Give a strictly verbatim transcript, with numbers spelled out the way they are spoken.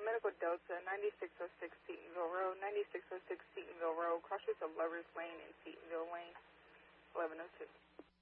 Medical Delta, ninety-six oh six Seatonville Road, ninety-six oh six Seatonville Road, cross streets of Lovers Lane and Seatonville Lane, eleven oh two.